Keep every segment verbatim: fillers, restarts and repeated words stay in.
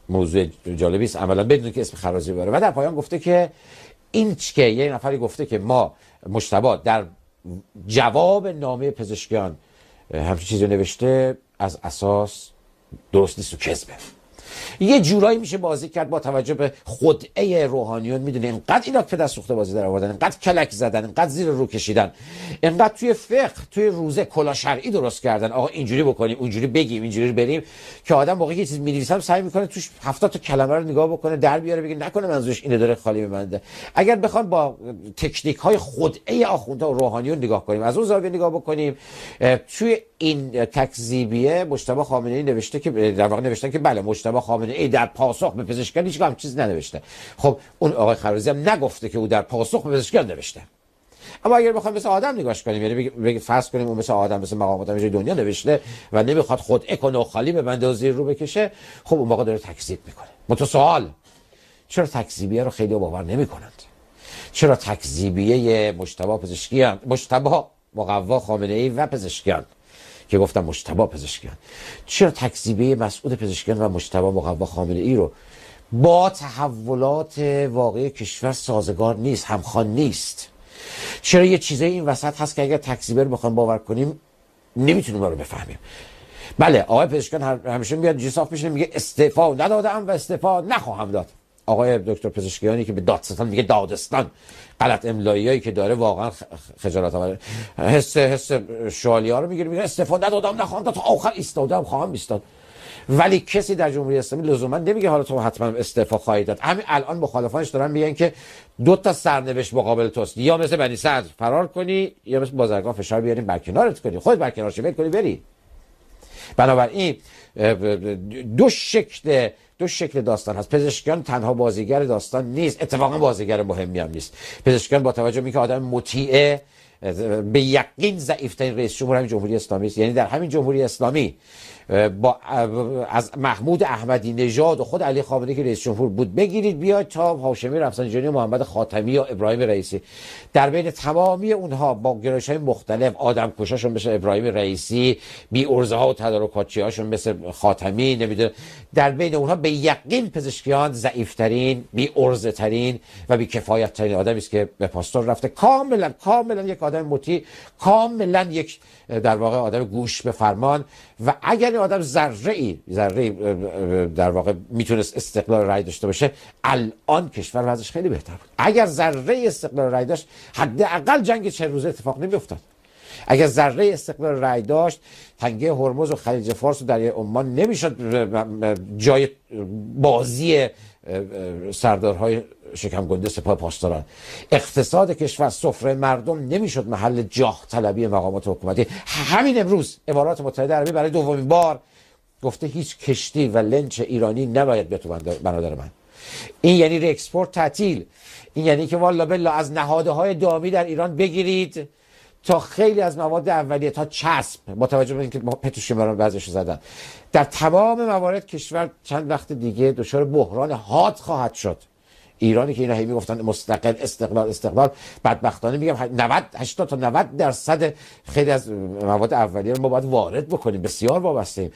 موضوع جالبی است عملا بدون که اسم خرازی بره. و در پایان گفته که این که یه نفری گفته که ما مجتبی در جواب نامه پزشکیان همچین چیزی نوشته، از اساس درست نیست و کذبه. یه جورایی میشه بازی کرد با توجه به خدعه روحانیون. میدونه اینقدر اینا پدر سوخته بازی در آوردن، اینقدر کلک زدن، اینقدر زیر رو کشیدن، اینقدر توی فقه توی روزه کلا شرعی درست کردن، آقا اینجوری بکنیم اونجوری بگیم اینجوری بریم، که آدم موقعی یه چیز می‌نویسم سعی میکنه توش هفتاد تا کلمه رو نگاه بکنه در بیاره، بگه نکنه منظورش اینه داره خالی می‌بنده. اگر بخوام با تکنیک‌های خدعه آخوندها و روحانیون نگاه کنیم، از اون زاویه نگاه بکنیم، توی این تکذیبیه مجتبی خامنه‌ای نوشته که در واقع نوشتن که بله مجتبی خامنه‌ای در پاسخ به پزشکان هیچ هم چیز ننوشته. خب اون آقای خرازی هم نگفته که او در پاسخ به پزشکان نوشته. اما اگر بخوایم مثل آدم نگاش کنیم، یعنی بگیم فرض کنیم اون مثل آدم مثل مقامات همه دنیا نوشته و نمیخواد خدعه کنه و خالی ببنده و زیر رو بکشه، خب اون موقع داره تکذیب میکنه. متسوال چرا تکذیبیه رو خیلی باور نمیکنند؟ چرا تکذیبیه مجتبی پزشکیان، مجتبی مقوا خامنه‌ای و پزشکیان که گفتم مجتبی پزشکیان، چرا تکذیبیه مسعود پزشکیان و مجتبی مقوا خامنه‌ای رو با تحولات واقعی کشور سازگار نیست، همخوان نیست؟ چرا یه چیزایی این وسط هست که اگر تکذیبه رو بخوایم باور کنیم نمیتونیم رو بفهمیم؟ بله آقای پزشکیان همیشه میاد جساف میشه میگه استعفا ندادم و استعفا نخواهم داد. آقای دکتر پزشکیانی که به دادستان میگه دادستان، غلط املاییایی که داره واقعا خجالت آوره. حس حس شوالیه‌ها رو میگیره میگه استعفا ندادم نخواهم داد، تا آخر ایستادم خواهم ایستاد. ولی کسی در جمهوری اسلامی لزوما نمیگه حالا تو حتما استعفا خواهید داد. همین الان مخالفانش دارن میگن که دو تا سرنوشت مقابل توست، یا مثل بنی صدر فرار کنی یا مثل بازرگان فشار بیاریم برکنارت کنی، خود برکنار شی کنی بری. بنابراین دو شکل دو شکل داستان هست. پزشکیان تنها بازیگر داستان نیست، اتفاقا بازیگر مهمی هم نیست. پزشکیان با توجه به اینکه آدم مطیع به یقین ضعیف‌ترین رئیس جمهور همین جمهوری اسلامی است، یعنی در همین جمهوری اسلامی با از محمود احمدی نژاد و خود علی خامنه‌ای که رئیس جمهور بود بگیرید بیاید تا هاشمی رفسنجانی و محمد خاتمی یا ابراهیم رئیسی، در بین تمامی اونها با گرایش‌های مختلف، آدم کشاشون مثل ابراهیم رئیسی، بی ارزه ها و تدارکاتچی‌هاشون مثل خاتمی، نمیدونم، در بین اونها به یقین پزشکیان ضعیف‌ترین، بی ارزه ترین و بی کفایت ترین آدمی است که به پاستور رفته. کاملا کاملا یک آدم مطیع، کاملا یک در واقع آدم گوش به فرمان. و اگر این آدم ذره ای ذره ای در واقع میتونست استقلال رأی داشته باشه، الان کشور وضعش خیلی بهتر بود. اگر ذره استقلال رأی داشت، حداقل جنگ چه روزه اتفاق نمیافتاد. اگر ذره استقلال رأی داشت، تنگه هرمز و خلیج فارس و دریای عمان نمیشد جای بازی سردارهای شکم گنده سپاه پاسداران. اقتصاد کشور، سفره مردم نمیشد محل جاه طلبی مقامات حکومتی. همین امروز امارات متحده عربی برای دومین بار گفته هیچ کشتی و لنچ ایرانی نباید به تو بنادر من. این یعنی ری اکسپورت تعطیل. این یعنی که والا بالله از نهادهای دامی در ایران بگیرید تا خیلی از مواد اولیه، تا چسب، با توجه به اینکه پتروشیمی‌ها بعضیش زدن، در تمام موارد کشور چند وقت دیگه دچار بحران حاد خواهد شد. ایرانی که اینا هی میگفتن مستقل استقلال استقلال، بدبختانه میگم نود هشتاد تا نود درصد خیلی از مواد اولیه رو ما باید وارد بکنیم، بسیار وابسته‌ایم.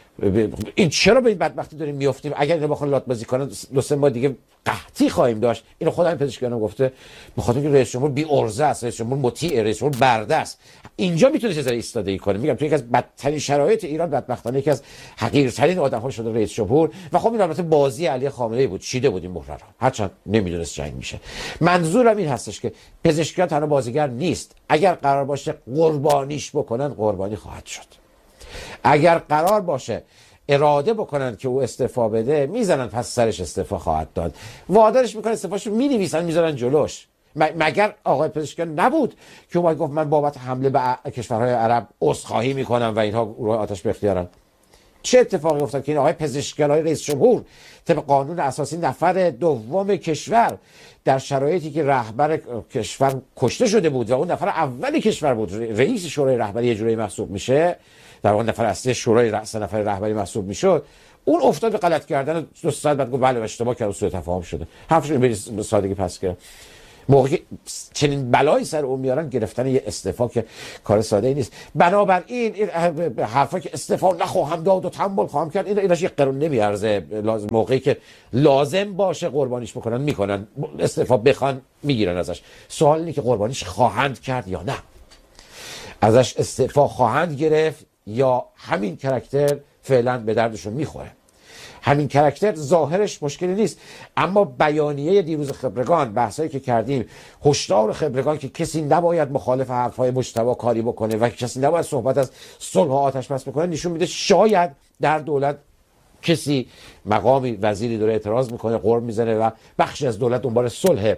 این چرا به این بدبختی داریم میافتیم؟ اگر اینا بخوان لات بازی کنن دو سه ماه دیگه قحطی خواهیم داشت. اینو خود همین پزشکیان گفته، بخاطر اینکه رئیس جمهور بی ارزه است، رئیس جمهور مطیع، رئیس جمهور برده است. اینجا میتونه چه ذره ایستادگی کنه. میگم تو یکی از بدترین شرایط ایران بدبختانه یکی از حقیرترین آدم‌ها شده رئیس جمهور. و خب این البته بازی علی خامنه‌ای بود، چیده بود این مهره را، هرچند نمیدونست جنگ میشه. منظورم این هستش که پزشکیان تنها بازیگر نیست. اگر قرار باشه قربانیش بکنن، قربانی خواهد شد. اگر قرار باشه اراده بکنن که او استعفا بده، میزنن پس سرش استعفا خواهد داد. وادارش میکنن استعفاشو مینویسن میذارن جلوش. مگر آقای پزشکیان نبود که اومد گفت من بابت حمله به کشورهای عرب عذرخواهی میکنم و اینها روی آتش به اختیارن؟ چه اتفاقی افتاد که این آقای پزشکیان، آقای رئیس جمهور، طبق قانون اساسی نفر دوم کشور، در شرایطی که رهبر کشور کشته شده بود و اون نفر اول کشور بود، رئیس شورای رهبری یه جوری محسوب میشه، در واقع نفر اصلی شورای رأس نفر رهبری محسوب میشد، اون افتاد به غلط کردن. دو ساعت بعد گفت بله اشتباه کردم، سوء تفاهم شده. حرفش به سادگی پس کرد. موقعی چنین بلایی سر اون میارن گرفتن یه استعفا که کار ساده ای نیست. بنابراین این حرفا که استعفا نخواهم داد و تنبل خواهم کرد، این ایناش یه قرون نمیارزه. موقعی که لازم باشه قربانیش بکنن میکنن، استعفا بخوان میگیرن ازش. سوال اینه که قربانیش خواهند کرد یا نه، ازش استعفا خواهند گرفت یا همین کاراکتر فعلا به دردشون میخوره. همین کاراکتر ظاهرش مشکلی نیست، اما بیانیه دیروز خبرگان، بحثایی که کردیم، هشدار خبرگان که کسی نباید مخالف حرفهای مجتبی کاری بکنه و کسی نباید صحبت از صلح و آتش بس بکنه، نشون میده شاید در دولت کسی مقامی وزیری داره اعتراض میکنه، قرب میزنه و بخشی از دولت دنبال صلح.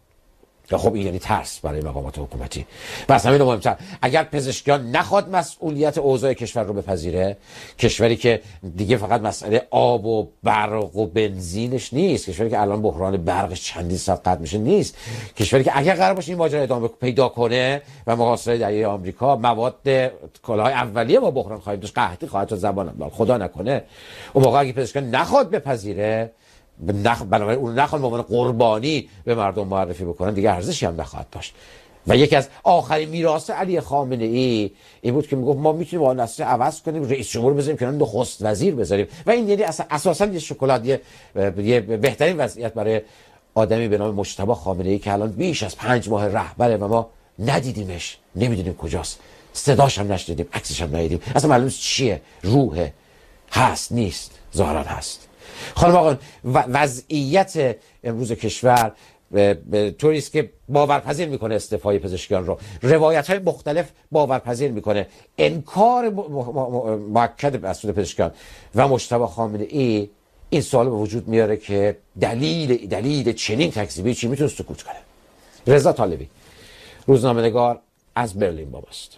خب این یعنی ترس برای مقامات حکومتی. بس همین مهمتر، اگر پزشکیان نخواد مسئولیت اوضاع کشور رو بپذیره، کشوری که دیگه فقط مسئله آب و برق و بنزینش نیست، کشوری که الان بحران برقش چندین صد قطع میشه نیست، کشوری که اگر قرار باشه این ماجرا ادامه پیدا کنه و محاصره دریای آمریکا، مواد کالاهای اولیه با بحران خواهیم داشت، قحطی خواهد شد، زبان خدا نکنه، اون موقع اگه پزشکیان نخواد بپذیره، نخ... بنابراین اون نخوان به عنوان قربانی به مردم معرفی بکنن، دیگه ارزشی هم نخواهد داشت. و یکی از آخرین میراث علی خامنه ای این بود که میگفت ما میتونیم با نسل عوض کنیم، رئیس جمهور بذاریم کنار، نخست وزیر بذاریم. و این یعنی اساسا یه شکلات، یه, یه بهترین وضعیت برای آدمی به نام مجتبی خامنه ای که الان بیش از پنج ماه رهبره و ما ندیدیمش، نمیدونیم کجاست، صداش هم نشنیدیم، عکسش هم ندیدیم، اصلا معلوم نیست چیه، روحه، هست نیست، ظاهرا هست. خانم آقایان، وضعیت امروز کشور به طوری است که باورپذیر میکنه استعفای پزشکیان رو، روایت های مختلف باورپذیر میکنه، انکار مؤکد مسئول پزشکیان و مجتبی خامنه ای این سوال به وجود میاره که دلیل دلیل چنین تکذیبی چی میتونه سکوت کنه. رضا طالبی، روزنامه‌نگار از برلین با ماست.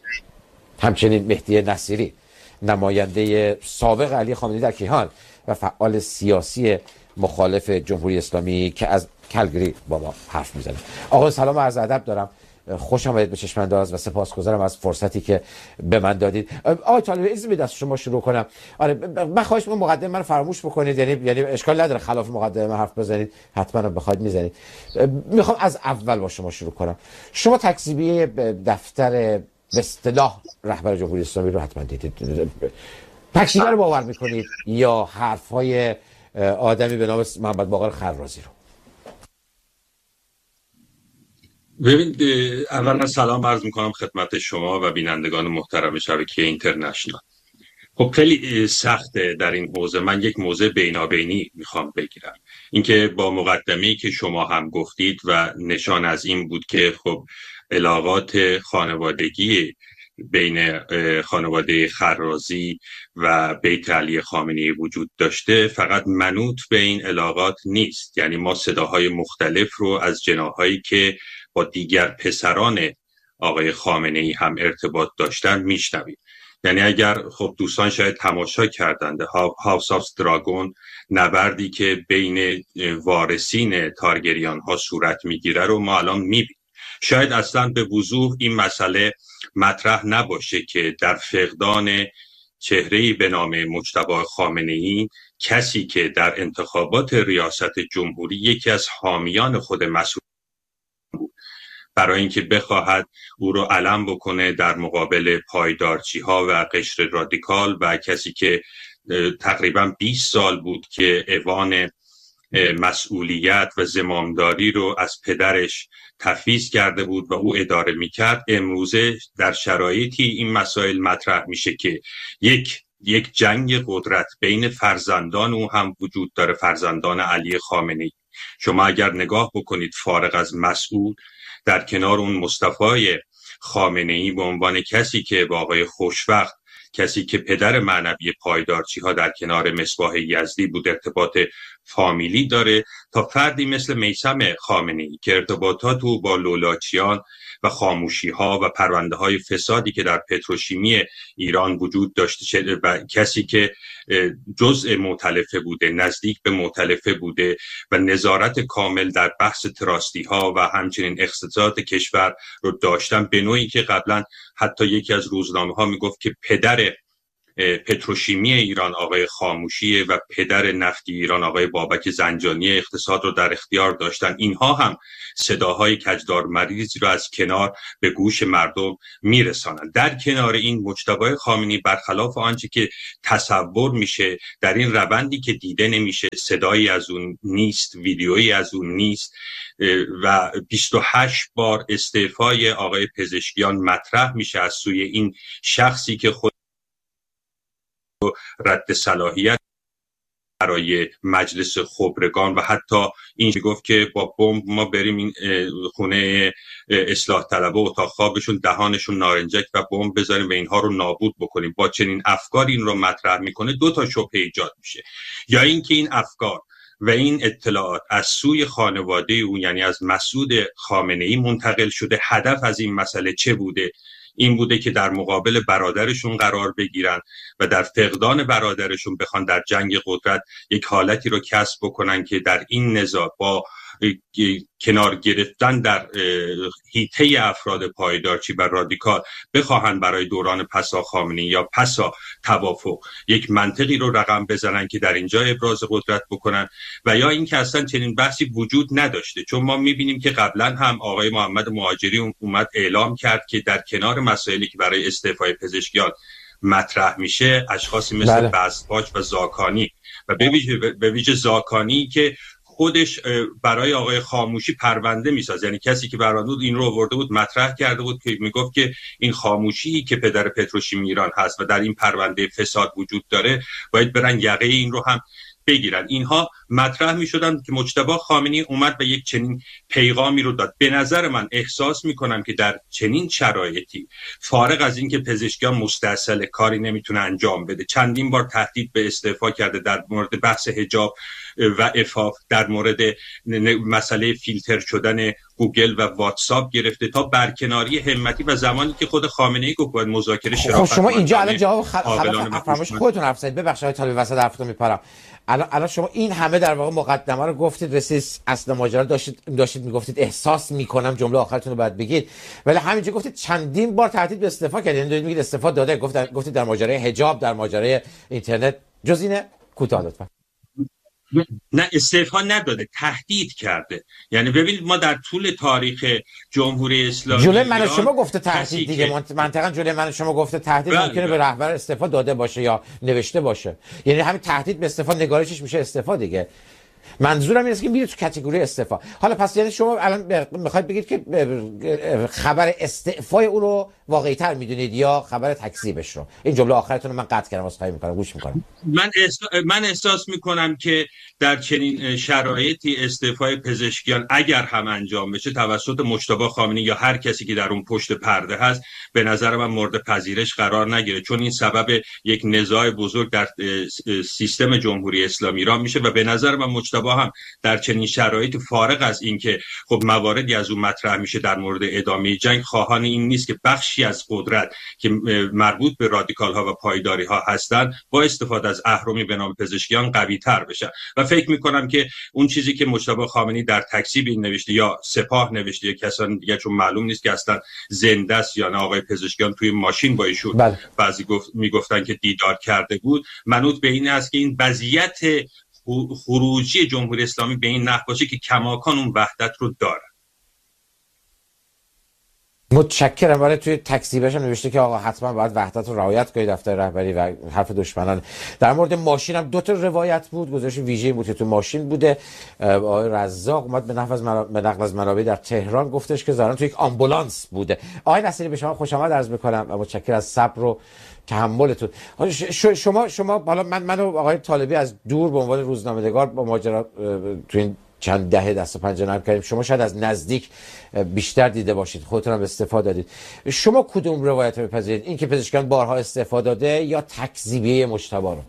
همچنین مهدی نصیری، نماینده سابق علی خامنه‌ای در کیهان و فعال سیاسی مخالف جمهوری اسلامی که از کلگری با ما حرف میزنه. آقا سلام و عرض ادب دارم، خوش آمدید به چشم انداز و سپاسگزارم از فرصتی که به من دادید. آقای طالبی اجازه بدید از شما شروع کنم. آره من خواهش می‌کنم مقدمه من فراموش بکنید، یعنی یعنی اشکال نداره خلاف مقدمه حرف بزنید، حتما هم بخواید میزنید. میخوام از اول با شما شروع کنم. شما تکذیبی دفتر به اصطلاح رهبر جمهوری اسلامی رو حتما دیدید. تکذیب رو باور میکنید یا حرف‌های آدمی به نام محمد باقر خرازی رو؟ ببین، اولا سلام عرض میکنم خدمت شما و بینندگان محترم شبکه اینترنشنال. خب خیلی سخته در این حوزه، من یک موضع بینابینی میخوام بگیرم. اینکه با مقدمه‌ای که شما هم گفتید و نشان از این بود که خب علاقات خانوادگی بین خانواده خرازی و بیت علی خامنه‌ای وجود داشته، فقط منوط به این علاقات نیست. یعنی ما صداهای مختلف رو از جناحایی که با دیگر پسران آقای خامنه‌ای هم ارتباط داشتن میشنویم. یعنی اگر خب دوستان شاید تماشا کردند هاوس آف دراگون، نبردی که بین وارثین تارگریان ها صورت میگیره رو ما الان میبینیم. شاید اصلا به وضوح این مسئله مطرح نباشه که در فقدان چهره‌ای به نام مجتبی خامنه‌ای، کسی که در انتخابات ریاست جمهوری یکی از حامیان خود مسئول بود، برای اینکه بخواهد او رو علم بکنه در مقابل پایدارچی ها و قشر رادیکال و کسی که تقریبا بیست سال بود که ایوان مسئولیت و زمامداری رو از پدرش تفویض کرده بود و او اداره میکرد، امروزه در شرایطی این مسائل مطرح میشه که یک یک جنگ قدرت بین فرزندان او هم وجود داره، فرزندان علی خامنه‌ای. شما اگر نگاه بکنید فارغ از مسئول، در کنار اون مصطفی خامنه‌ای به عنوان کسی که با آقای خوشوقت، کسی که پدر معنوی پایدارچی ها در کنار مصباح یزدی بود، ارتباط فامیلی داره، تا فردی مثل میثم خامنه‌ای که ارتباطات او با لولاچیان و خاموشی ها و پرونده های فسادی که در پتروشیمی ایران وجود داشته و کسی که جزء مؤتلفه بوده، نزدیک به مؤتلفه بوده و نظارت کامل در بحث تراستی ها و همچنین اقتصاد کشور رو داشتن، به نوعی که قبلا حتی یکی از روزنامه ها میگفت که پدر پتروشیمی ایران آقای خاموشی و پدر نفتی ایران آقای بابک زنجانی اقتصاد رو در اختیار داشتن، اینها هم صداهای کجدار مریضی رو از کنار به گوش مردم میرسانند. در کنار این مجتبی خامنه‌ای برخلاف آنچه که تصور میشه در این روندی که دیده نمیشه، صدایی از اون نیست، ویدیویی از اون نیست و بیست و هشت بار استعفای آقای پزشکیان مطرح میشه از سوی این شخصی که خود رد صلاحیت برای مجلس خبرگان و حتی این گفت که با بمب ما بریم این خونه اصلاح طلبه اتاق خوابشون دهانشون نارنجک و بمب بذاریم و اینها رو نابود بکنیم. با چنین افکاری این رو مطرح میکنه دو تا شبهه ایجاد میشه، یا اینکه این افکار و این اطلاعات از سوی خانواده اون یعنی از مسعود خامنه‌ای منتقل شده. هدف از این مسئله چه بوده؟ این بوده که در مقابل برادرشون قرار بگیرن و در فقدان برادرشون بخوان در جنگ قدرت یک حالتی رو کسب بکنن که در این نزاع با کنار گرفتن در حیطه افراد پایدارچی و رادیکال بخواهن برای دوران پسا خامنه‌ای یا پسا توافق یک منطقی رو رقم بزنن که در اینجا ابراز قدرت بکنن، و یا اینکه اصلا چنین بحثی وجود نداشته. چون ما میبینیم که قبلا هم آقای محمد مهاجری اومد اعلام کرد که در کنار مسائلی که برای استعفای پزشکیان مطرح میشه، اشخاصی مثل بزباج و زاکانی و به ویژه به ویژه زاکانی که خودش برای آقای خاموشی پرونده میساز، یعنی کسی که برانود این رو آورده بود مطرح کرده بود که میگفت که این خاموشی که پدر پتروشیمی ایران هست و در این پرونده فساد وجود داره باید برن یقه این رو هم بگیرن. اینها مطرح میشدن که مجتبی خامنه‌ای اومد و یک چنین پیغامی رو داد. به نظر من احساس میکنم که در چنین شرایطی فارغ از این که پزشکیان مستاصل کاری نمیتونه انجام بده، چندین بار تهدید به استعفا کرده در مورد بحث حجاب و عفاف، در مورد مسئله فیلتر شدن گوگل و واتساپ گرفته تا برکناری همتی و زمانی که خود خامنه‌ای گفت باید مذاکره شرافت. خب شما اینجا الان جواب خلاف فرمایش خودتون حرف زدید. ببخشید آقای طالبی وسط حرفتون میپرم. الان الان شما این همه در واقع مقدمه رو گفتید، رسید اصل ماجرا داشتید داشتید میگفتید احساس میکنم جمله آخرتون رو بعد بگید، ولی همینجا گفتید چندین بار تهدید به استعفا کردید. یعنی میگید استعفا داده، گفتید گفتید در ماجرای حجاب، در ماجرای اینترنت. جز اینه کوتاه لطفا. نه استعفا نداده، تهدید کرده. یعنی ببینید ما در طول تاریخ جمهوری اسلامی جلوی من شما گفته تهدید دیگه که... منطقا جلوی من شما گفته تهدید بل ممکنه بل. به رهبر استعفا داده باشه یا نوشته باشه، یعنی همین تهدید به استعفا نگارشش میشه استعفا دیگه. منظورم اینه که میره تو کاتگوری استعفا. حالا پس یعنی شما الان میخواید بگید که خبر استعفای او رو واقعی تر میدونید یا خبر تکذیبش رو؟ این جمله آخرتون رو من قطع کردم، عذرخواهی میکنم، گوش میکنم. من احساس من احساس میکنم که در چنین شرایطی استعفای پزشکیان اگر هم انجام بشه توسط مجتبی خامنه‌ای یا هر کسی که در اون پشت پرده هست، به نظر من مورد پذیرش قرار نگیره، چون این سبب یک نزاع بزرگ در سیستم جمهوری اسلامی ایران میشه و به نظر من مجتبی هم در چنین شرایط فارغ از اینکه خب مواردی از اون مطرح میشه در مورد ادامه جنگ، خواهان این نیست که بخشی از قدرت که مربوط به رادیکال ها و پایداری ها هستند با استفاده از اهرمی به نام پزشکیان قوی تر بشن. و فکر میکنم که اون چیزی که مجتبی خامنه‌ای در تکذیب این نوشته یا سپاه نوشته یا کسان دیگه، چون معلوم نیست که اصلا زنده است یا نه، آقای پزشکیان توی ماشین با ایشون بله. بعضی گفت میگفتن که دیدار کرده بود، منوط به این است که این وضعیت خروجی جمهوری اسلامی به این نحو باشه که کماکان اون وحدت رو داره. متشکرم. برای توی تکذیبش هم نوشته که آقا حتما باید وحدت رو رعایت کنید دفتر رهبری و حرف دشمنان. در مورد ماشین هم دو تا روایت بود، گزارش ویژه‌ای بود که تو ماشین بوده. آقای رزاق اومد به نقل از منابع به نقل از منابع در تهران گفتش که ظاهرا تو یک آمبولانس بوده. آقای نصیری به شما خوش آمد عرض می‌کنم و متشکرم از صبر و تحملتون. شما شما حالا من منو آقای طالبی از دور به عنوان روزنامه‌نگار با ماجرا تو این چند دهه دست و پنجه نرم کردیم، شما شاید از نزدیک بیشتر دیده باشید، خودتون هم استفاده دادید. شما کدوم روایت رو بپذیرید؟ این که پزشکیان بارها استفاده داده یا تکذیبیه مجتبی رو؟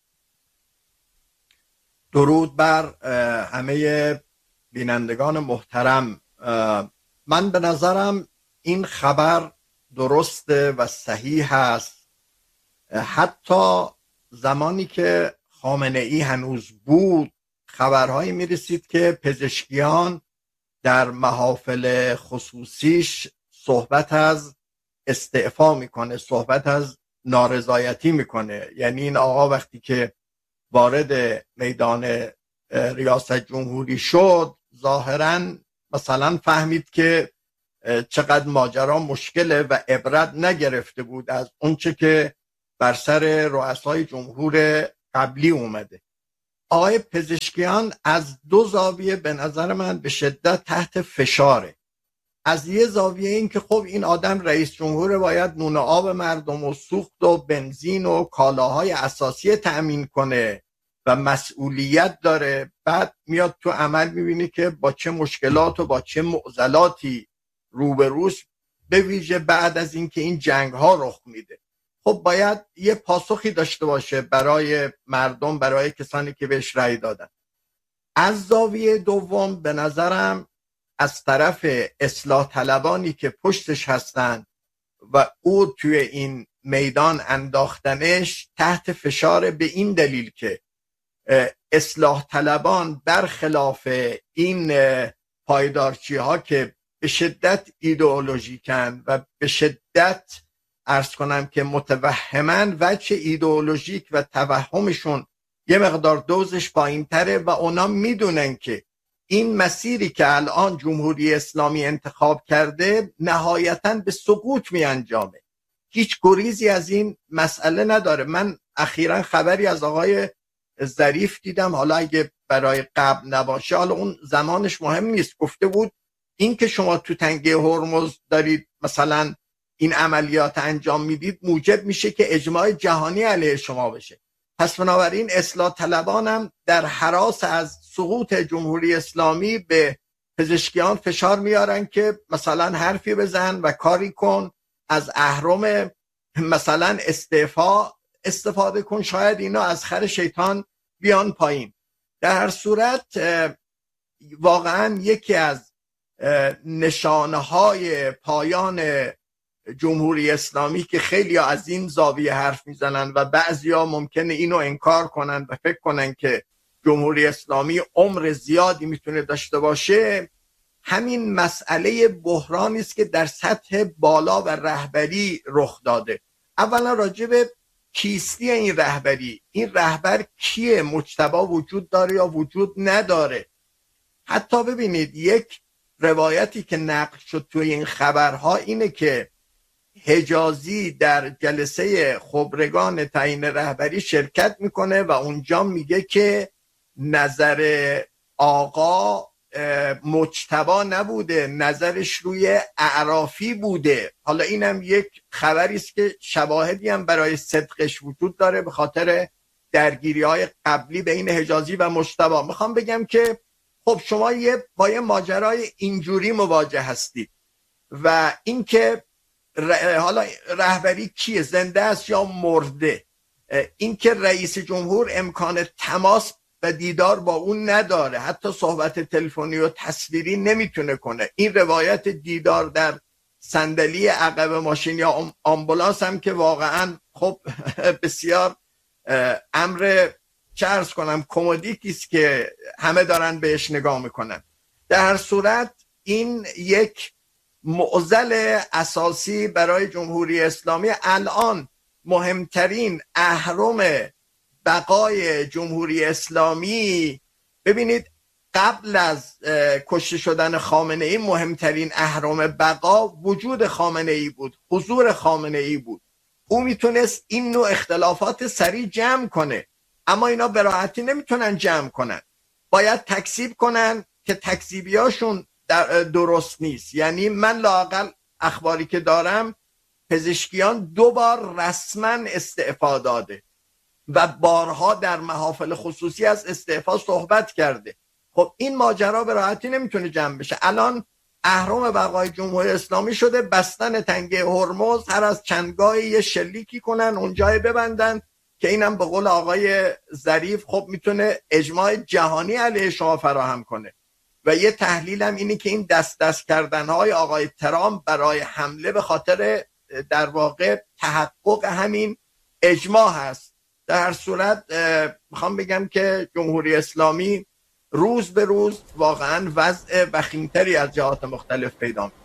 درود بر همه بینندگان محترم. من به نظرم این خبر درسته و صحیح است. حتی زمانی که خامنه‌ای هنوز بود خبرهایی میرسید که پزشکیان در محافل خصوصیش صحبت از استعفا میکنه، صحبت از نارضایتی میکنه. یعنی این آقا وقتی که وارد میدان ریاست جمهوری شد ظاهراً مثلا فهمید که چقدر ماجرا مشکله و عبرت نگرفته بود از اونچه که بر سر رؤسای جمهور قبلی اومده. آقای پزشکیان از دو زاویه به نظر من به شدت تحت فشاره. از یه زاویه این که خب این آدم رئیس جمهور، باید نون و آب مردم و سوخت و بنزین و کالاهای اساسی تأمین کنه و مسئولیت داره. بعد میاد تو عمل میبینی که با چه مشکلات و با چه معضلاتی روبروست، به ویژه بعد از اینکه این جنگ ها رخ میده. خب باید یه پاسخی داشته باشه برای مردم، برای کسانی که بهش رأی دادن. از زاویه دوم به نظرم از طرف اصلاح طلبانی که پشتش هستن و او توی این میدان انداختنش تحت فشار، به این دلیل که اصلاح طلبان برخلاف این پایدارچی ها که به شدت ایدئولوژیکن و به شدت عرض کنم که متوهمن، وجه ایدئولوژیک و توهمشون یه مقدار دوزش پایین تره و اونا میدونن که این مسیری که الان جمهوری اسلامی انتخاب کرده نهایتاً به سقوط می انجامه. هیچ گریزی از این مسئله نداره. من اخیراً خبری از آقای ظریف دیدم، حالا اگه برای قبل نباشه، حالا اون زمانش مهم نیست، گفته بود این که شما تو تنگه هرمز دارید مثلا این عملیات انجام میدید موجب میشه که اجماع جهانی علیه شما بشه. پس بنابراین اصلاح طلبانم در هراس از سقوط جمهوری اسلامی به پزشکیان فشار میارن که مثلا حرفی بزن و کاری کن، از اهرم مثلا استعفا استفاده کن، شاید اینا از خر شیطان بیان پایین. در هر صورت واقعا یکی از نشانهای پایان جمهوری اسلامی که خیلی از این زاویه حرف میزنن و بعضی ها ممکنه اینو انکار کنن و فکر کنن که جمهوری اسلامی عمر زیادی میتونه داشته باشه، همین مسئله بحرانی است که در سطح بالا و رهبری رخ داده. اولا راجع به کیستی این رهبری، این رهبر کیه؟ مجتبی وجود داره یا وجود نداره؟ حتی ببینید یک روایتی که نقل شد توی این خبرها اینه که حجازی در جلسه خبرگان تعیین رهبری شرکت میکنه و اونجا میگه که نظر آقا مجتبی نبوده، نظرش روی اعرافی بوده. حالا اینم یک خبری است که شواهدی هم برای صدقش وجود داره به خاطر درگیری های قبلی بین حجازی و مجتبی. میخوام بگم که خب شما یه با یه ماجرای اینجوری مواجه هستید و اینکه حالا رهبری کیه، زنده است یا مرده؟ اینکه رئیس جمهور امکان تماس و دیدار با اون نداره، حتی صحبت تلفنی و تصویری نمیتونه کنه. این روایت دیدار در صندلی عقب ماشین یا آمبولانس هم که واقعا خب بسیار امر چه عرض کنم کمدیکی است که همه دارن بهش نگاه میکنن. در هر صورت این یک معضل اساسی برای جمهوری اسلامی. الان مهمترین اهرم بقای جمهوری اسلامی، ببینید قبل از کشته شدن خامنه ای مهمترین اهرم بقا وجود خامنه ای بود، حضور خامنه ای بود. او میتونست این نوع اختلافات سریع جمع کنه، اما اینا به راحتی نمیتونن جمع کنن، باید تکذیب کنن که تکذیبیاشون درست نیست. یعنی من لااقل اخباری که دارم پزشکیان دو بار رسما استعفا داده و بارها در محافل خصوصی از استعفا صحبت کرده. خب این ماجرا به راحتی نمیتونه جمع بشه. الان اهرم بقای جمهوری اسلامی شده بستن تنگه هرمز، هر از چندگاهی یه شلیکی کنن اونجای ببندن که اینم به قول آقای ظریف خب میتونه اجماع جهانی علیه شما فراهم کنه. و یه تحلیل هم اینه که این دست دست کردنهای آقای ترامپ برای حمله به خاطر در واقع تحقق همین اجماع هست. در هر صورت میخوام بگم که جمهوری اسلامی روز به روز واقعا وضع وخیمتری از جهات مختلف پیدا می‌کنه.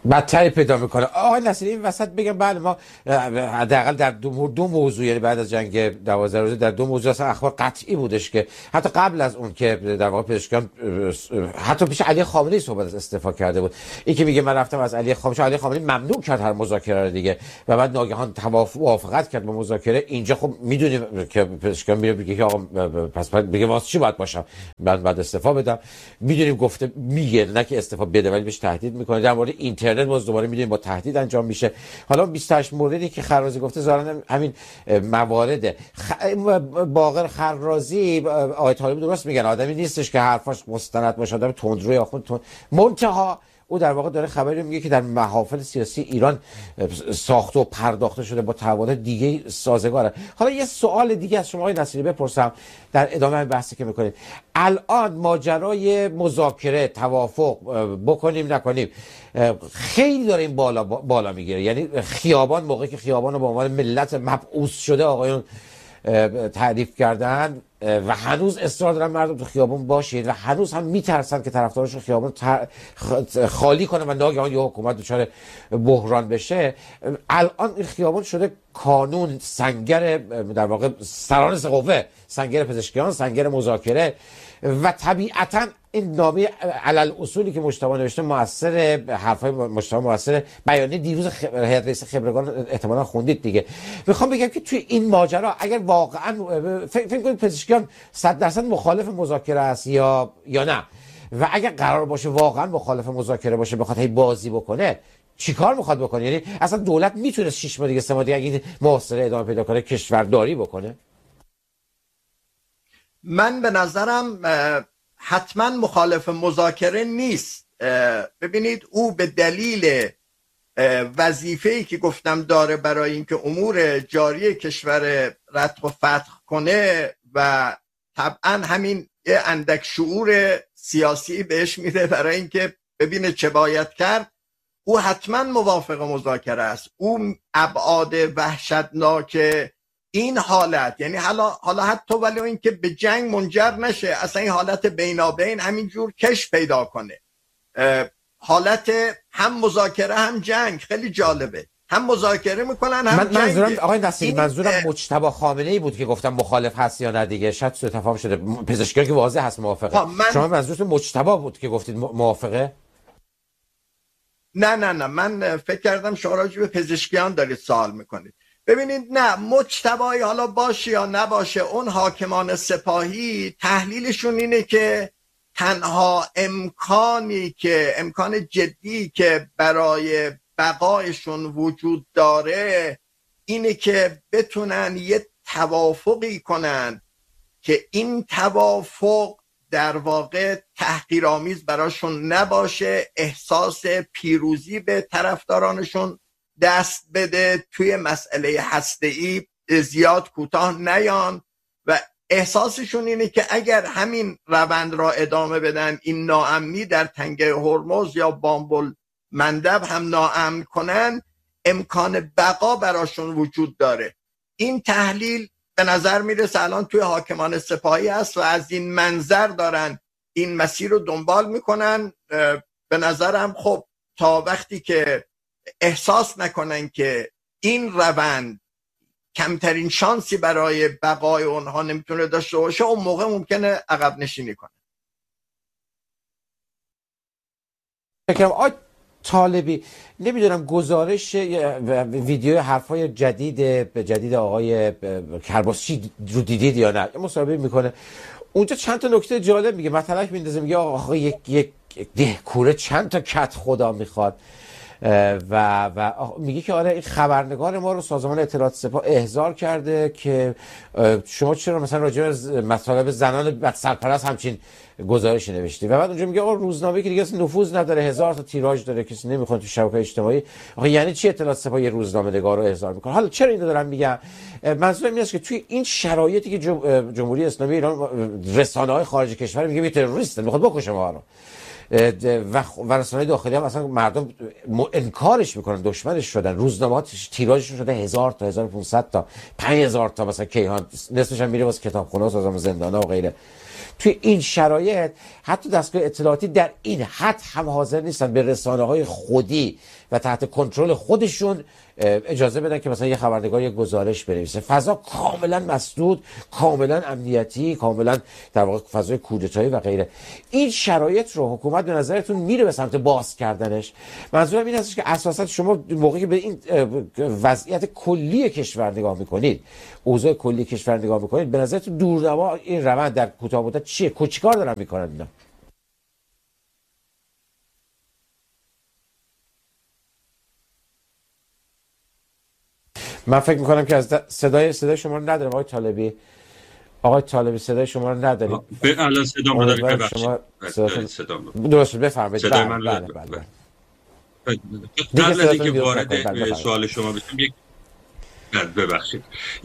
بدتری پیدا میکنه. آقای نصیری این وسط بگم بله ما حداقل در دو, دو موضوع، یعنی بعد از جنگ دوازده روزه در دو موضوع اصلا اخبار قطعی بودش که حتی قبل از اون که در واقع پزشکان حتی پیش علی خامنه‌ای صحبت از استعفا کرده بود، این که میگه من رفتم از علی خامنه‌ای، علی خامنه‌ای ممنوع کرد هر مذاکره رو دیگه و بعد ناگهان توافق موافقت کرد با مذاکره. اینجا خب میدونیم که پزشکان میگه میگه که آقا پس میگه واسه چی باید باشم من بعد استعفا بدم، میدونیم گفته میگه نه که استعفا بده ولی بهش تهدید میکنه. در مورد اینترنت باز دوباره میدونیم با تهدید انجام میشه. حالا بیست و هشت موردی که خرازی گفته ظاهرا همین موارد خ... باقر خرازی آقای طالبی درست میگن، آدمی نیستش که حرفاش مستند باشه، آدم تندروی آخوند تند. منتها او در واقع داره خبری میگه که در محافل سیاسی ایران ساخته و پرداخته شده با تعهدات دیگه سازگاره. حالا یه سوال دیگه از شما آقای نصیری بپرسم در ادامه این بحثی که میکنیم. الان ماجرای مذاکره توافق بکنیم نکنیم خیلی داره این بالا بالا میگیره، یعنی خیابان موقعی که خیابان رو به عنوان ملت مبعوث شده آقایون تعریف کردن و هنوز اصرار دارن مردم تو خیابون باشید و هنوز هم میترسن که طرفدارشون خیابون تر... خالی کنه و ناگهان یه حکومت دچار بحران بشه. الان این خیابون شده کانون، سنگر در واقع سران قوه، سنگر پزشکیان، سنگر مذاکره و طبیعتاً این نامه علل اصولی که مجتبی نوشته موثر، حرفای مجتبی موثر، بیانیه دیروز هیئت رئیسه خبرگان احتمالاً خوندید دیگه. میخوام بگم که توی این ماجرا اگر واقعاً فکر کنید پزشکیان صد درصد مخالف مذاکره است یا یا نه، و اگر قرار باشه واقعاً مخالف مذاکره باشه بخاطر هی بازی بکنه چیکار میخواد بکنه؟ یعنی اصلا دولت میتونه شش ماه دیگه سه ماه دیگه اگه محاصره ادامه پیدا کنه کشورداری بکنه؟ من به نظرم حتما مخالف مذاکره نیست. ببینید او به دلیل وظیفه‌ای که گفتم داره برای اینکه امور جاری کشور رتق و فتق کنه و طبعا همین یه اندک شعور سیاسی بهش میده برای اینکه ببینه چه باید کرد، او حتما موافق مذاکره است. او ابعاد وحشتناک این حالت، یعنی حالا حالا حتی ولی اینکه به جنگ منجر نشه، اصلا این حالت بینابین همینجور کش پیدا کنه، حالت هم مذاکره هم جنگ، خیلی جالبه، هم مذاکره میکنن هم من جنگ. منظورم آقای نصیری منظورم مجتبی خامنه‌ای بود که گفتم مخالف هست یا نه دیگه، شاید سوء تفاهم شده. پزشکیان که واضح هست موافقه. من... شما منظورتون مجتبی بود که گفتید موافقه؟ نه نه نه من فکر کردم شما راجع به پزشکیان دارید سوال میکنید. ببینید نه، مجتبی حالا باشه یا نباشه، اون حاکمان سپاهی تحلیلشون اینه که تنها امکانی که امکان جدی که برای بقایشون وجود داره اینه که بتونن یه توافقی کنن که این توافق در واقع تحقیرآمیز براشون نباشه، احساس پیروزی به طرفدارانشون دست بده، توی مسئله هسته‌ای زیاد کوتاه نیان و احساسشون اینه که اگر همین روند را ادامه بدن، این ناامنی در تنگه هرمز یا بامبل مندب هم ناامن کنن، امکان بقا براشون وجود داره. این تحلیل به نظر میرسه الان توی حاکمان سپاهی است و از این منظر دارن این مسیر رو دنبال میکنن. به نظرم خب تا وقتی که احساس نکنن که این روند کمترین شانسی برای بقای اونها نمیتونه داشته باشه، اون موقع ممکنه عقب نشینی کنه. فکرم آی طالبی نمیدونم گزارش ویدیو حرفای جدید جدید آقای کرباسچی رو دیدید یا نه؟ مصاحبه میکنه اونجا چند تا نکته جالب میگه، مثلا میندازه میگه آقا یک یک دهکوره چند تا کت خدا میخواد و و میگه که آره این خبرنگار ما رو سازمان اطلاعات سپاه احضار کرده که شما چرا مثلا راجع به مطالب زنان بد سرپرست همچین گزارشی نوشتی. و بعد اونجا میگه آقا روزنامه‌ای که دیگه نفوذ نداره، هزار تا تیراژ داره، کسی نمیخواد تو شبکه‌های اجتماعی. آقا یعنی چی اطلاعات سپاه یه روزنامه‌نگار رو احضار میکنه؟ حالا چرا اینو دارم میگم؟ منظورم این است که توی این شرایطی که جمهوری اسلامی ایران رسانه‌های خارج کشور میگه تروریست میخواد بکشه ما رو و رسانه‌های داخلی هم اصلا مردم انکارش میکنن، دشمنش شدن، روزنامه‌ها تیراژشون شده هزار تا هزار و پانصد تا پنج هزار تا، مثلا کیهان نصفش هم میره واسه کتابخونه و سازمان زندان‌ها و غیره. توی این شرایط حتی دستگاه اطلاعاتی در این حد هم حاضر نیستن به رسانه‌های خودی و تحت کنترل خودشون اجازه بدن که مثلا یه خبرنگار یک گزارش بنویسه. فضا کاملا مسدود، کاملا امنیتی، کاملا در واقع فضای کودتایی و غیره. این شرایط رو حکومت به نظرتون میره به سمت باز کردنش؟ منظورم این هستش که اساسا شما موقعی که به این وضعیت کلی کشور نگاه میکنید، اوضاع کلی کشور نگاه میکنید، به نظرتون دورنما این روند در کوتاه مدت چیه؟ چیکار دارن میکنن اینا؟ من فکر میکنم که از صدای صدای شما رو ندارم آقای طالبی. آقای طالبی صدای شما رو نداریم. الان صدا رو داریم. ببخشید. صدا درست بفرمایید. صدای من رو دارید. قبل از اینکه وارد سوال شما بشم یک ببخشید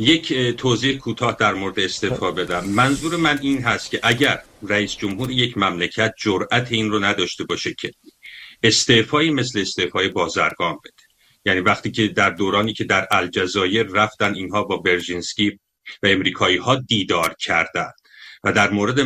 یک توضیح کوتاه در مورد استعفا بدم. منظور من این هست که اگر رئیس جمهور یک مملکت جرأت این رو نداشته باشه که استعفایی مثل استعفای بازرگان بده، یعنی وقتی که در دورانی که در الجزایر رفتن اینها با برژینسکی و امریکایی ها دیدار کردن و در مورد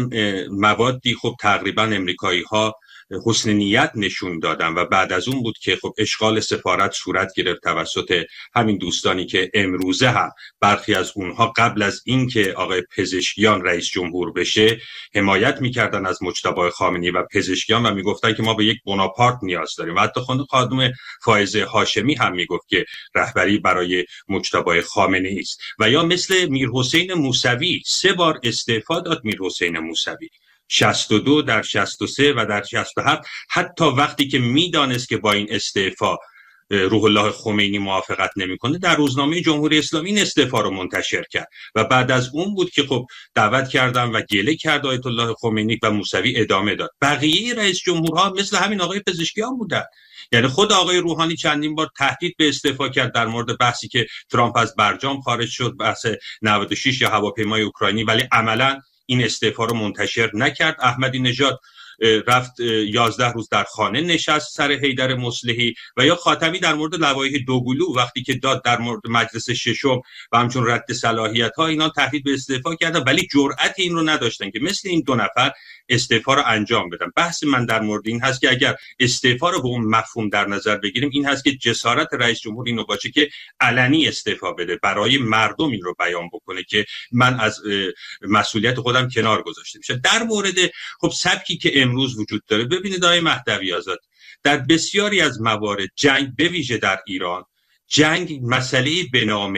موادی خب تقریبا امریکایی ها حسن نیت نشون دادن و بعد از اون بود که خب اشغال سفارت صورت گرفت توسط همین دوستانی که امروزه هم برخی از اونها قبل از اینکه آقای پزشکیان رئیس جمهور بشه حمایت میکردن از مجتبی خامنه‌ای و پزشکیان و میگفتن که ما به یک بناپارت نیاز داریم و حتی خانم فائزه هاشمی هم میگفت که رهبری برای مجتبی خامنه‌ای است. و یا مثل میرحسین موسوی سه بار استعفا داد میرحسین موسوی، شصت و دو در شصت و سه و در شصت و هفت، حتی وقتی که میدانست که با این استعفا روح الله خمینی موافقت نمیکنه در روزنامه جمهوری اسلامی این استعفا رو منتشر کرد و بعد از اون بود که خب دعوت کردن و گله کرد آیت الله خمینی و موسوی ادامه داد. بقیه رئیس جمهورها مثل همین آقای پزشکیان بودن. یعنی خود آقای روحانی چندین بار تهدید به استعفا کرد در مورد بحثی که ترامپ از برجام خارج شد، بحث نود و شش یا هواپیمای اوکراینی، ولی عملاً این استعفا رو منتشر نکرد. احمدی نژاد رفت یازده روز در خانه نشست سر حیدر مصلحی و یا خاتمی در مورد لوایح دوقلو وقتی که داد در مورد مجلس ششم و همچون رد صلاحیت ها اینا تهدید به استعفا کردن، ولی جرأت این رو نداشتن که مثل این دو نفر استعفا رو انجام بدن. بحث من در مورد این هست که اگر استعفا رو به اون مفهوم در نظر بگیریم این هست که جسارت رئیس جمهور اینو باشه که علنی استعفا بده، برای مردم این رو بیان بکنه که من از مسئولیت خودم کنار گذاشته میشه. در مورد خب سبکی که امروز وجود داره، ببینید آقای مهدوی آزاد، در بسیاری از موارد جنگ به ویژه در ایران، جنگ مسئله به نام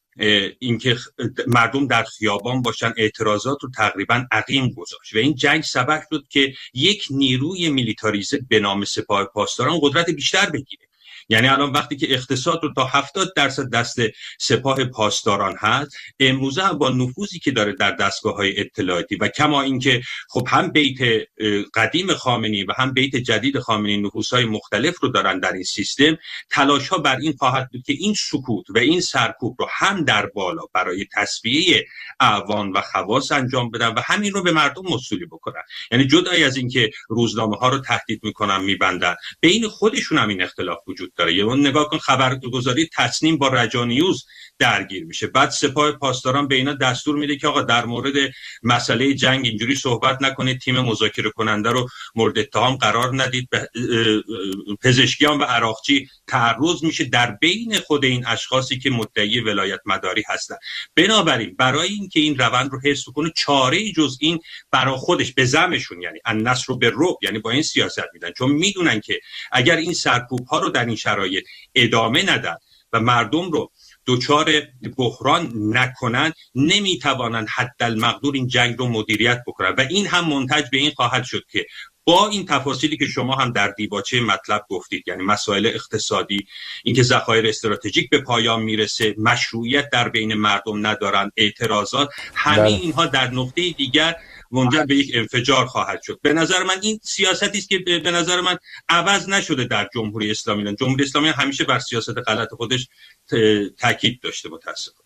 اینکه مردم در خیابان باشن اعتراضات رو تقریبا عقیم گذاشت و این جنگ سبب شد که یک نیروی میلیتاریزه به نام سپاه پاسداران قدرت بیشتر بگیره. یعنی الان وقتی که اقتصاد رو تا هفتاد درصد دست سپاه پاسداران هست، امروزه هم با نفوذی که داره در دستگاه‌های اطلاعاتی و کما اینکه خب هم بیت قدیم خامنه‌ای و هم بیت جدید خامنه‌ای نفوذهای مختلف رو دارن در این سیستم، تلاش‌ها بر این خواهد بود که این سکوت و این سرکوب رو هم در بالا برای تصفیه اعوان و خواص انجام بدن و همین رو به مردم موصولی بکنن. یعنی جدای از اینکه روزنامه‌ها رو تهدید می‌کنن می‌بندن، بین خودشون هم این اختلاف وجود داره. یه اون نگاه کن، خبرگزاری تصنیم با رجانیوز درگیر میشه، بعد سپاه پاسداران به اینا دستور میده که آقا در مورد مسئله جنگ اینجوری صحبت نکنید، تیم مذاکره کننده رو مورد اتهام قرار ندید. پزشکیان و عراقچی تعرض میشه در بین خود این اشخاصی که مدعی ولایت مداری هستن. بنابراین برای اینکه این روند رو حفظ کنه چاره‌ای جز این برای خودش به زعمشون، یعنی النصر رو به رعب، یعنی با این سیاست میدن، چون میدونن که اگر این سرکوب ها رو در این شرایط ادامه ندن و مردم رو دوچار بحران نکنن، نمیتوانن حدالمقدور این جنگ رو مدیریت بکنن و این هم منتج به این خواهد شد که با این تفاصیلی که شما هم در دیباچه مطلب گفتید، یعنی مسائل اقتصادی، اینکه ذخایر استراتژیک به پایان میرسه، مشروعیت در بین مردم ندارن، اعتراضات، همه اینها در نقطه دیگر منجر به یک انفجار خواهد شد. به نظر من این سیاستی است که به نظر من عوض نشده در جمهوری اسلامی. جمهوری اسلامی همیشه بر سیاست غلط خودش تاکید داشته. متاسفم.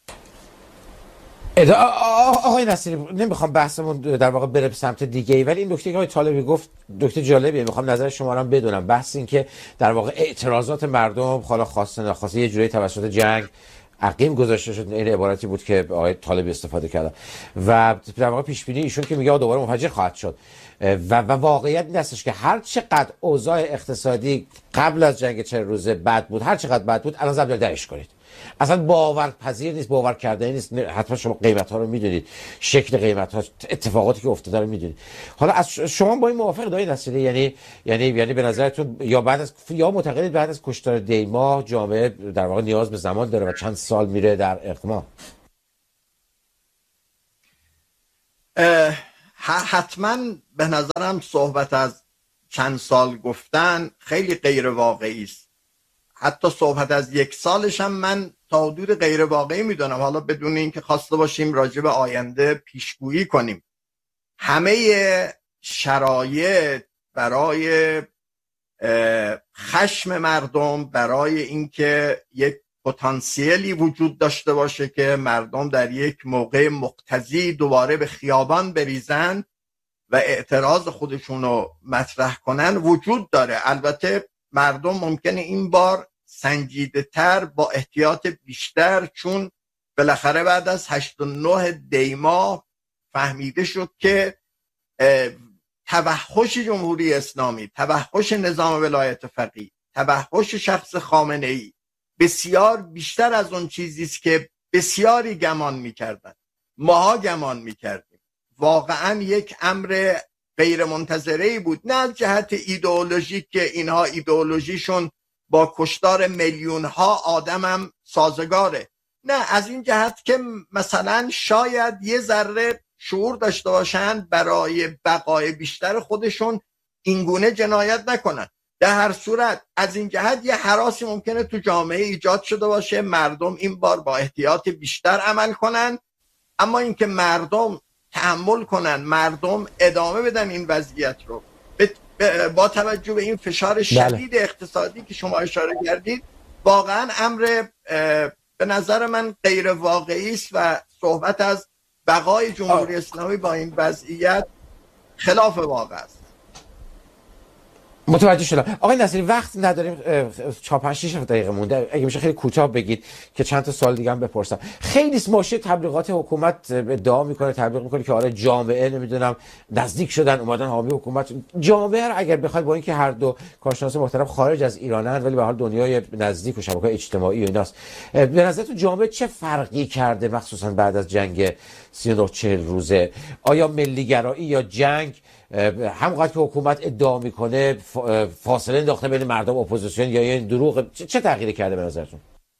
آقای نصیری، نمیخوام بحثمون در واقع بره به سمت دیگه ای، ولی این نکته که آقای طالبی گفت نکته جالبیه، میخوام نظر شما رو هم بدونم. بحث این که در واقع اعتراضات مردم حالا خواسته ناخواسته یه جوری توسط جنگ عقیم گذاشته شد. این عبارتی بود که آقای طالب استفاده کردن و در واقع پیش بینی ایشون که میگه دوباره منفجر خواهد شد و, و واقعیت این هستش که هر چقدر اوضاع اقتصادی قبل از جنگ چهل روزه بد بود، هر چقدر بد بود، الان ضرب درش کنید، اصلا باورپذیر نیست، باور کردنی نیست. حتما شما قیمت ها رو میدونید، شکل قیمت ها، اتفاقاتی که افتاده رو میدونید. حالا از شما با این موافق دارید نصیری؟ یعنی یعنی یعنی به نظرتون یا بعد از یا معتقدید بعد از کشتار دیما جامعه در واقع نیاز به زمان داره و چند سال میره در اقماع؟ حتما به نظرم صحبت از چند سال گفتن خیلی غیر واقعی است. حتی صحبت از یک سالش هم من تا حدود غیر واقعی میدونم، حالا بدون اینکه خواسته باشیم راجع به آینده پیشگویی کنیم. همه شرایط برای خشم مردم، برای اینکه یک پتانسیلی وجود داشته باشه که مردم در یک موقع مقتضی دوباره به خیابان بریزن و اعتراض خودشون رو مطرح کنن وجود داره. البته مردم ممکنه این بار سنجیده تر، با احتیاط بیشتر، چون بالاخره بعد از هشت و نه دیما فهمیده شد که توحش جمهوری اسلامی، توحش نظام ولایت فقیه، توحش شخص خامنه ای بسیار بیشتر از اون چیزی است که بسیاری گمان می‌کردند، ماها گمان می‌کردیم. واقعا یک امر غیر منتظره‌ای بود، نه از جهت ایدئولوژیک که اینها ایدئولوژیشون با کشتار میلیون ها آدم هم سازگاره، نه از این جهت که مثلا شاید یه ذره شعور داشته باشند برای بقای بیشتر خودشون اینگونه جنایت نکنن. در هر صورت از این جهت یه هراسی ممکنه تو جامعه ایجاد شده باشه، مردم این بار با احتیاط بیشتر عمل کنن، اما اینکه مردم تحمل کنن، مردم ادامه بدن این وضعیت رو با توجه به این فشار شدید بله. اقتصادی که شما اشاره کردید، واقعا امر به نظر من غیر واقعی است و صحبت از بقای جمهوری اسلامی با این وضعیت خلاف واقع است. متوجه شدم. آقای نصیری وقت نداریم، چهار پنج شش دقیقه مونده، اگه میشه خیلی کوتاه بگید که چند تا سوال دیگه هم بپرسم. خیلی ماشین تبلیغات حکومت ادعا میکنه، تبلیغ میکنه که آره جامعه نمیدونم نزدیک شدن، اومدن حامی حکومت. جامعه رو اگر بخواید، با اینکه هر دو کارشناس محترم خارج از ایرانن ولی به حال دنیای نزدیک و شبکه‌های اجتماعی و ایناست، به نظرتون جامعه چه فرقی کرده مخصوصا بعد از جنگ سی و نه چهل روزه؟ آیا ملیگرایی یا جنگ همونقدر که حکومت ادعا میکنه فاصله انداخته بین مردم و اپوزیسیون یا این دروغ؟ چه تغییری کرده به نظرتون؟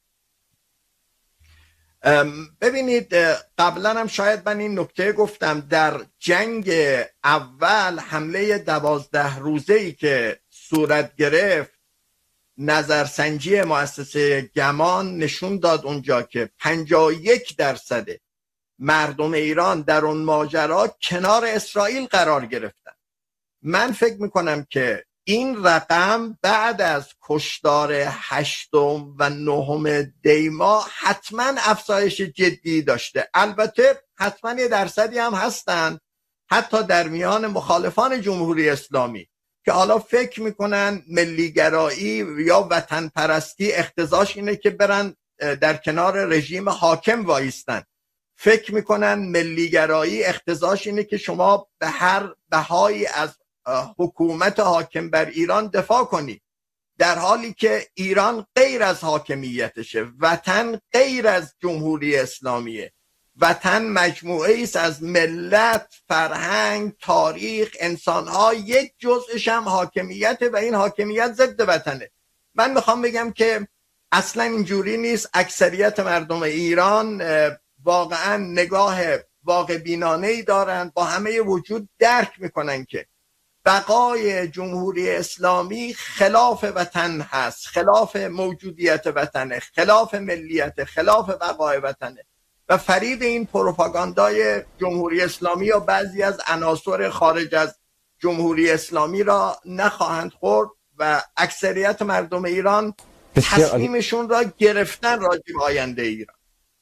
ببینید، قبلا هم شاید من این نکته گفتم، در جنگ اول حمله دوازده روزه‌ای که صورت گرفت، نظرسنجی مؤسسه گمان نشون داد اونجا که پنجاه و یک درصد مردم ایران در اون ماجرا کنار اسرائیل قرار گرفتن. من فکر میکنم که این رقم بعد از کشتار هشتم و نهم دیما حتما افزایش جدی داشته. البته حتما یه درصدی هم هستن حتی در میان مخالفان جمهوری اسلامی که حالا فکر میکنن ملیگرایی یا وطن پرستی اقتضاش اینه که برن در کنار رژیم حاکم وایستن، فکر میکنن ملیگرایی اقتضاش اینه که شما به هر بهایی از حکومت حاکم بر ایران دفاع کنی، در حالی که ایران غیر از حاکمیتشه، وطن غیر از جمهوری اسلامیه، وطن مجموعه است از ملت، فرهنگ، تاریخ، انسانها، یک جزءش هم حاکمیت و این حاکمیت ضد وطنه. من میخوام بگم که اصلا اینجوری نیست. اکثریت مردم ایران واقعا نگاه واقع بینانه‌ای دارند، با همه وجود درک میکنن که بقای جمهوری اسلامی خلاف وطن هست، خلاف موجودیت وطنه، خلاف ملیت، خلاف بقای وطنه و فریب این پروپاگاندای جمهوری اسلامی و بعضی از عناصر خارج از جمهوری اسلامی را نخواهند خورد و اکثریت مردم ایران تصمیمشون را گرفتن راجع به آینده ایران.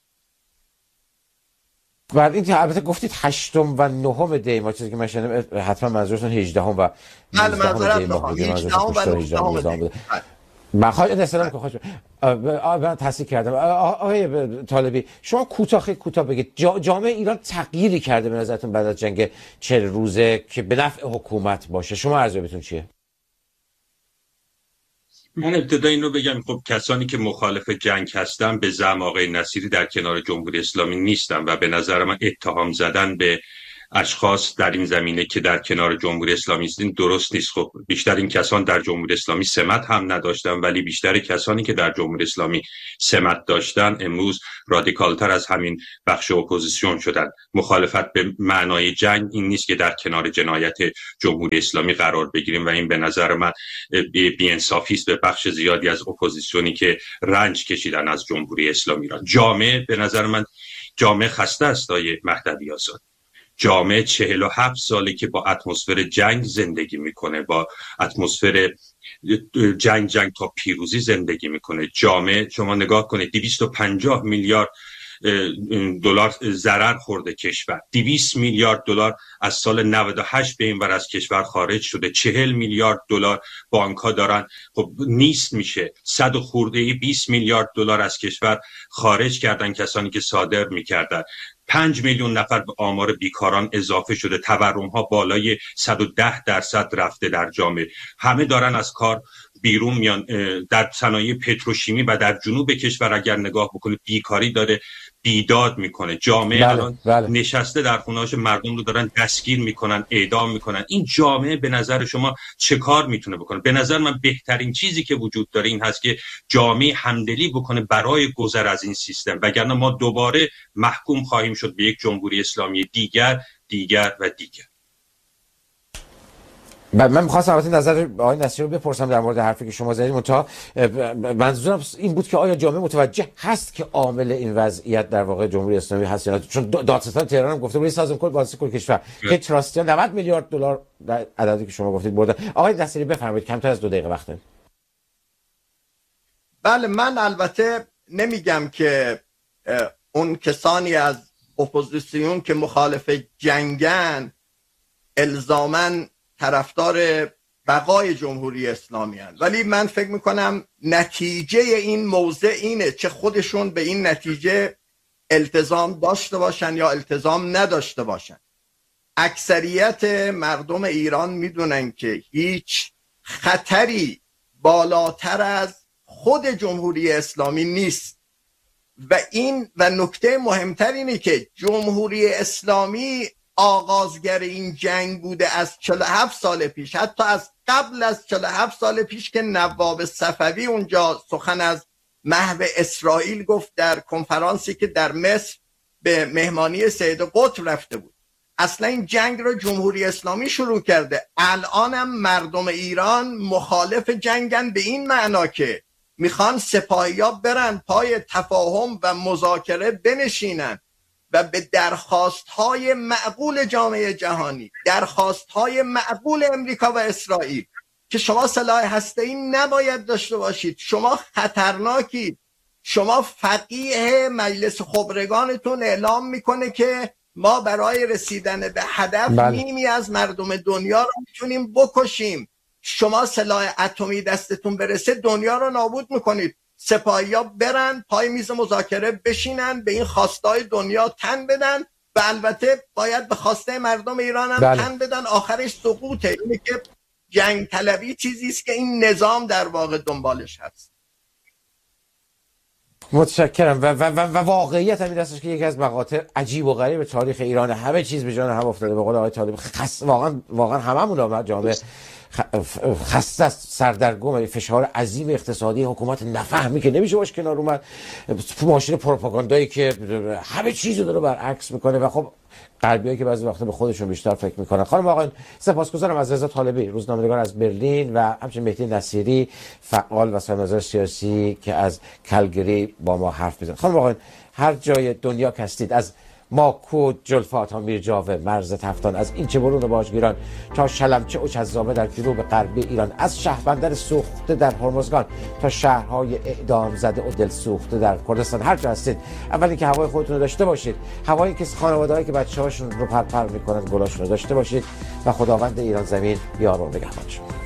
بعد این البته گفتید هشتم و نهم دیما، چیزی که من شنیدم حتما منظورتون هجدهم و نوزدهم دیما. بخواد اصلا که خوش من تصحیح کردم. آقای طالبی شما کوتاه خیلی کوتاه بگید جامعه ایران تغییری کرده به نظرتون بعد از جنگ چهل روزه که به نفع حکومت باشه؟ شما ارزیابیتون چیه؟ من ابتدا این رو بگم، خب کسانی که مخالف جنگ هستن به زعم آقای نصیری در کنار جمهوری اسلامی نیستن و به نظر من اتهام زدن به اشخاص در این زمینه که در کنار جمهوری اسلامی هستن درست نیست. خب بیشتر این کسان در جمهوری اسلامی سمت هم نداشتن، ولی بیشتر کسانی که در جمهوری اسلامی سمت داشتن امروز رادیکالتر از همین بخش اپوزیسیون شدن. مخالفت به معنای جنگ این نیست که در کنار جنایت جمهوری اسلامی قرار بگیریم و این به نظر من بی‌انصافی است به بخش زیادی از اپوزیسیونی که رنج کشیدن از جمهوری اسلامی را. جامعه به نظر من جامعه خسته است آقای مهدوی آزاد. جامعه چهل و هفت ساله که با اتمسفر جنگ زندگی میکنه، با اتمسفر جنگ جنگ تا پیروزی زندگی میکنه. جامعه شما نگاه کنید دویست و پنجاه میلیارد دلار ضرر خورده کشور، دویست میلیارد دلار از سال نود و هشت به این ور از کشور خارج شده، چهل میلیارد دلار بانک‌ها دارن خب نیست میشه، صد خورده ای بیست میلیارد دلار از کشور خارج کردن کسانی که صادر میکردن. پنج میلیون نفر به آمار بیکاران اضافه شده، تورم ها بالای صد و ده درصد رفته در جامعه، همه دارن از کار بیرون میان. در صنایع پتروشیمی و در جنوب کشور اگر نگاه بکنید بیکاری داره بیداد میکنه. جامعه بله، الان بله. نشسته در خونه‌هاش مردم رو دارن دستگیر میکنن، اعدام میکنن. این جامعه به نظر شما چه کار میتونه بکنه؟ به نظر من بهترین چیزی که وجود داره این هست که جامعه همدلی بکنه برای گذر از این سیستم، وگرنه ما دوباره محکوم خواهیم شد به یک جمهوری اسلامی دیگر دیگر و دیگر. من می‌خواستم البته نظر آقای نصیری رو بپرسم در مورد حرفی که شما زدید، منتها منظورم این بود که آیا جامعه متوجه هست که عامل این وضعیت در واقع جمهوری اسلامی هست یا نه؟ چون دادستان تهران هم گفته بود سازمان کل بازرسی کل کشور که تراستیان نود میلیارد دلار در عددی که شما گفتید بردن. آقای نصیری بفرمایید، کمتر از دو دقیقه وقت دارید. بله، من البته نمیگم که اون کسانی از اپوزیسیون که مخالف جنگن الزاماً طرفدار بقای جمهوری اسلامی هستند، ولی من فکر میکنم نتیجه این موضع اینه چه خودشون به این نتیجه التزام داشته باشن یا التزام نداشته باشن. اکثریت مردم ایران میدونن که هیچ خطری بالاتر از خود جمهوری اسلامی نیست و این و نکته مهمتر اینه که جمهوری اسلامی آغازگر این جنگ بوده از چهل و هفت سال پیش، حتی از قبل از چهل و هفت سال پیش که نواب صفوی اونجا سخن از محو اسرائیل گفت در کنفرانسی که در مصر به مهمانی سید قطب رفته بود. اصلا این جنگ رو جمهوری اسلامی شروع کرده. الانم مردم ایران مخالف جنگن به این معنا که میخوان سپاهیا برن پای تفاهم و مذاکره بنشینن و به درخواست‌های معقول جامعه جهانی، درخواست‌های معقول امریکا و اسرائیل که شما سلاح هسته‌ای نباید داشته باشید، شما خطرناکید، شما فقیه مجلس خبرگانتون اعلام میکنه که ما برای رسیدن به هدف بله. نیمی از مردم دنیا رو میتونیم بکشیم، شما سلاح اتمی دستتون برسه دنیا رو نابود میکنید. سپاهیا برن پای میز مذاکره بشینن، به این خواستای دنیا تن بدن و البته باید به خواسته مردم ایران هم بله. تن بدن. آخرش سقوطه. اینه که جنگ طلبی چیزی است که این نظام در واقع دنبالش هست. متشکرم. و, و, و, و واقعیت همین هستش که یکی از مقاطع عجیب و غریب تاریخ ایران، همه چیز به جان هم افتاده. به قول آقای طالب خس... واقعا واقعا هممون جامعه خسته است، سردرگم، فشار عظیم اقتصادی، حکومت نفهمی که نمیشه باش کنار اومد، ماشین پروپاگاندایی که همه چیزو داره برعکس میکنه و خب غربیایی که بعضی وقتا به خودشون بیشتر فکر میکنن. خانم آقایان، سپاسگزارم از رضا طالبی، روزنامه‌نگار از برلین، و همچنین مهدی نصیری، فعال و صاحب سیاسی که از کلگری با ما حرف میزنن. خانم آقایان، هر جای دنیا که هستید، از ماکو، جلفا تا میرجاوه، مرز تفتان، از این چه برون باجگیران تا شلمچه و چزامه در جنوب غربی ایران، از شهربندر سوخته در هرمزگان تا شهرهای اعدام زده و دل سوخته در کردستان، هر جا هستید اول اینکه هوای خودتون رو داشته باشید، هوایی که خانواده‌هایی که بچه‌هاشون رو پرپر میکنن گلاشون رو داشته باشید و خداوند ایران زمین یار و نگهبانشون.